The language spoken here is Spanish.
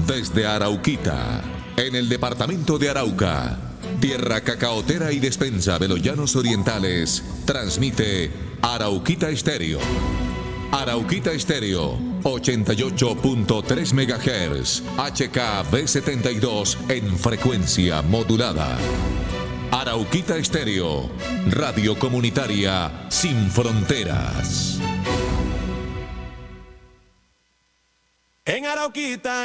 Desde Arauquita, en el departamento de Arauca, tierra cacaotera y despensa de los llanos orientales, transmite Arauquita Estéreo. Arauquita Estéreo, 88.3 MHz, HKB72 en frecuencia modulada. Arauquita Estéreo, radio comunitaria sin fronteras. En Arauquita